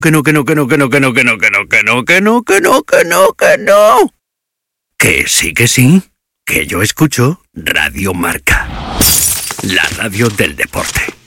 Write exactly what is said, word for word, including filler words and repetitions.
Que no, que no, que no, que no, que no, que no, que no, que no, que no, que no, que no, que no. Que sí, que sí, que yo escucho Radio Marca, la radio del deporte.